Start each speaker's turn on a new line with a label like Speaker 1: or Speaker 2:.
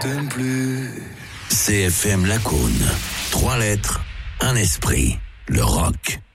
Speaker 1: t'aime plus.
Speaker 2: CFM Lacaune. 3 lettres, un esprit. Le rock.